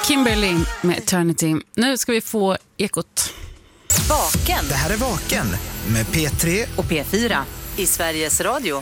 Kimberly med Eternity. Nu ska vi få Ekot. Vaken. Det här är Vaken med P3 och P4 i Sveriges Radio.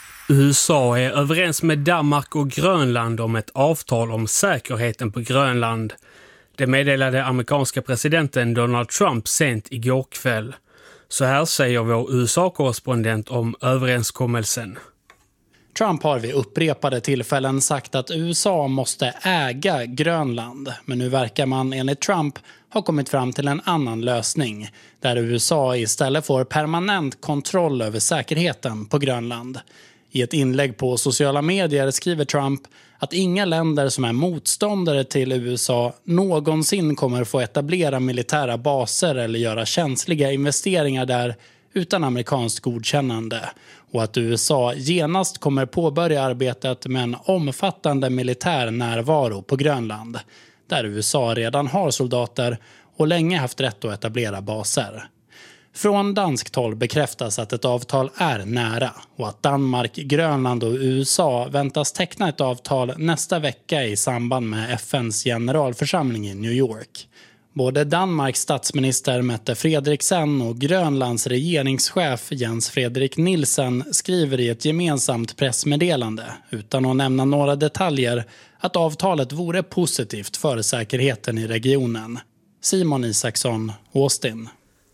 USA är överens med Danmark och Grönland om ett avtal om säkerheten på Grönland. Det meddelade amerikanska presidenten Donald Trump sent igår kväll. Så här säger vår USA-korrespondent om överenskommelsen. Trump har vid upprepade tillfällen sagt att USA måste äga Grönland. Men nu verkar man enligt Trump ha kommit fram till en annan lösning. Där USA istället får permanent kontroll över säkerheten på Grönland. I ett inlägg på sociala medier skriver Trump att inga länder som är motståndare till USA någonsin kommer få etablera militära baser eller göra känsliga investeringar där utan amerikanskt godkännande, och att USA genast kommer påbörja arbetet med en omfattande militär närvaro på Grönland, där USA redan har soldater och länge haft rätt att etablera baser. Från danskt håll bekräftas att ett avtal är nära och att Danmark, Grönland och USA väntas teckna ett avtal nästa vecka i samband med FNs generalförsamling i New York. Både Danmarks statsminister Mette Frederiksen och Grönlands regeringschef Jens Frederik Nielsen skriver i ett gemensamt pressmeddelande, utan att nämna några detaljer, att avtalet vore positivt för säkerheten i regionen. Simon Isaksson, Austin.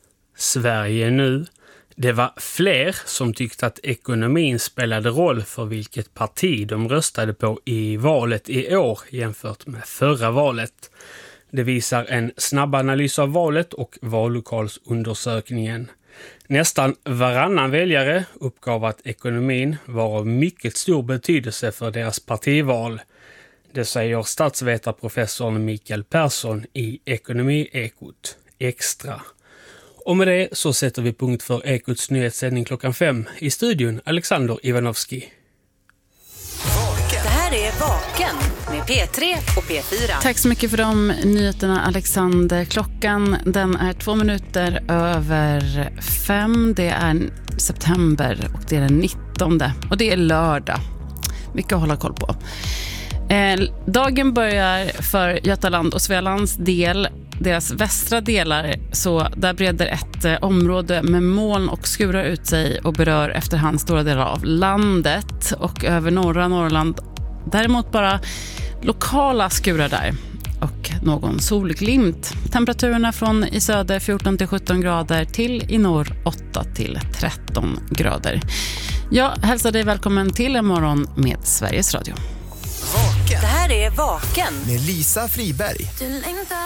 Sverige nu. Det var fler som tyckte att ekonomin spelade roll för vilket parti de röstade på i valet i år jämfört med förra valet. Det visar en snabb analys av valet och vallokalsundersökningen. Nästan varannan väljare uppgav att ekonomin var av mycket stor betydelse för deras partival. Det säger statsvetarprofessorn Mikael Persson i Ekonomi-Ekot Extra. Och med det så sätter vi punkt för Ekots nyhetssändning 5:00. I studion Alexander Ivanovski. Det här är Vaken med P3 och P4. Tack så mycket för de nyheterna, Alexander. Klockan den är 5:02. Det är september och det är den 19. Och det är lördag. Mycket att hålla koll på. Dagen börjar för Götaland och Svealands del, deras västra delar, så där breder ett område med moln och skurar ut sig och berör efterhand stora delar av landet, och över norra Norrland däremot bara lokala skurar där och någon solglimt. Temperaturerna från i söder 14 till 17 grader till i norr 8 till 13 grader. Jag hälsar dig välkommen till en morgon med Sveriges Radio. Vaken. Det här är Vaken med Lisa Friberg.